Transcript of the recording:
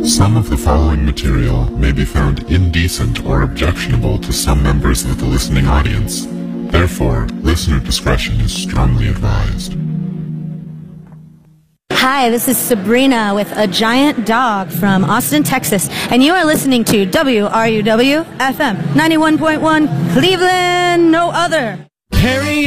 Some of the following material may be found indecent or objectionable to some members of the listening audience. Therefore, listener discretion is strongly advised. Hi, this is Sabrina with a giant dog from Austin, Texas, and you are listening to WRUW FM 91.1 Cleveland, no other. Harry